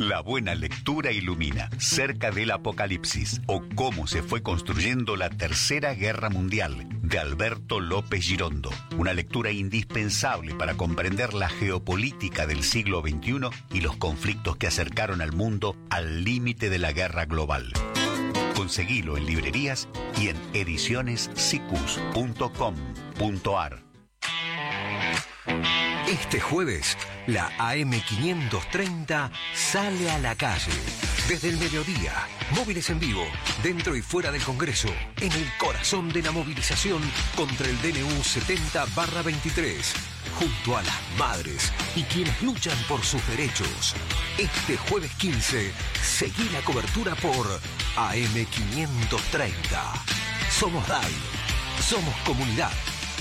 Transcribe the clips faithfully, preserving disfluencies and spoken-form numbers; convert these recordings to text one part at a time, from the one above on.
La buena lectura ilumina, cerca del apocalipsis, o cómo se fue construyendo la Tercera Guerra Mundial, de Alberto López Girondo. Una lectura indispensable para comprender la geopolítica del siglo veintiuno y los conflictos que acercaron al mundo al límite de la guerra global. Conseguilo en librerías y en ediciones sicus punto com punto ar. Este jueves, la A M quinientos treinta sale a la calle. Desde el mediodía, móviles en vivo, dentro y fuera del Congreso, en el corazón de la movilización contra el D N U setenta barra veintitrés, junto a las madres y quienes luchan por sus derechos. Este jueves quince, seguí la cobertura por A M quinientos treinta. Somos D A I, somos comunidad.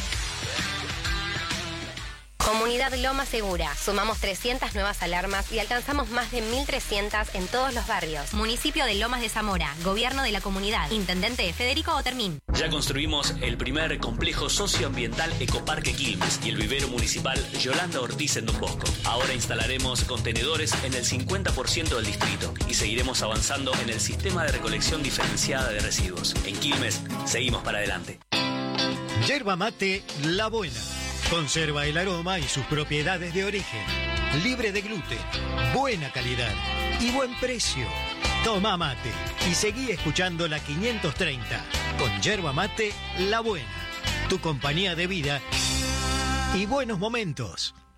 Comunidad Loma Segura. Sumamos trescientas nuevas alarmas y alcanzamos más de mil trescientas en todos los barrios. Municipio de Lomas de Zamora. Gobierno de la comunidad. Intendente Federico Otermín. Ya construimos el primer complejo socioambiental Ecoparque Quilmes y el vivero municipal Yolanda Ortiz en Don Bosco. Ahora instalaremos contenedores en el cincuenta por ciento del distrito y seguiremos avanzando en el sistema de recolección diferenciada de residuos. En Quilmes, seguimos para adelante. Yerba mate La Buena. Conserva el aroma y sus propiedades de origen. Libre de gluten, buena calidad y buen precio. Toma mate y seguí escuchando la quinientos treinta con Yerba Mate La Buena. Tu compañía de vida y buenos momentos.